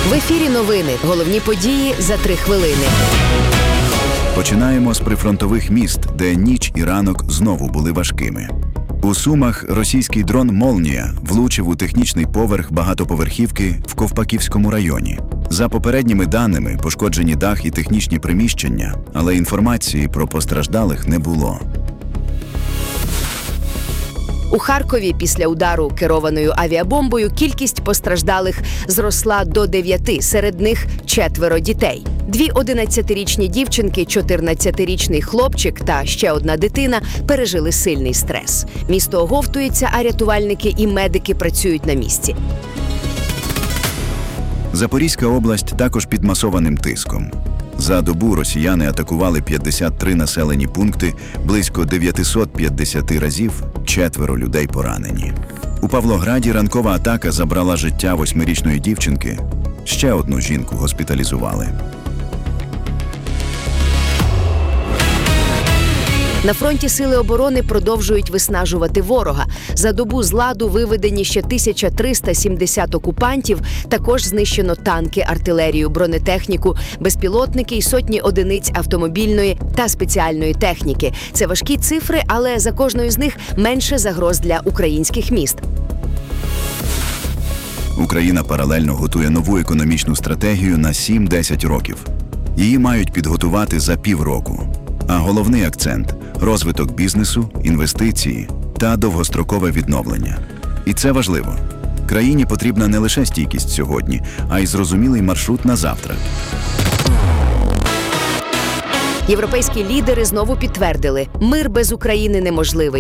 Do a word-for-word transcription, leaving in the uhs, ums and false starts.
В ефірі новини. Головні події за три хвилини. Починаємо з прифронтових міст, де ніч і ранок знову були важкими. У Сумах російський дрон «Молнія» влучив у технічний поверх багатоповерхівки в Ковпаківському районі. За попередніми даними, пошкоджені дах і технічні приміщення, але інформації про постраждалих не було. У Харкові після удару керованою авіабомбою кількість постраждалих зросла до дев'яти, серед них четверо дітей. Дві одинадцятирічні дівчинки, чотирнадцятирічний хлопчик та ще одна дитина пережили сильний стрес. Місто оговтується, а рятувальники і медики працюють на місці. Запорізька область також під масованим тиском. За добу росіяни атакували п'ятдесят три населені пункти, близько дев'ятсот п'ятдесят разів, четверо людей поранені. У Павлограді ранкова атака забрала життя восьмирічної дівчинки, ще одну жінку госпіталізували. На фронті сили оборони продовжують виснажувати ворога. За добу з ладу виведені ще тисяча триста сімдесят окупантів, також знищено танки, артилерію, бронетехніку, безпілотники і сотні одиниць автомобільної та спеціальної техніки. Це важкі цифри, але за кожною з них менше загроз для українських міст. Україна паралельно готує нову економічну стратегію на сім-десять років. Її мають підготувати за півроку. А головний акцент – розвиток бізнесу, інвестиції та довгострокове відновлення. І це важливо. Країні потрібна не лише стійкість сьогодні, а й зрозумілий маршрут на завтра. Європейські лідери знову підтвердили – мир без України неможливий.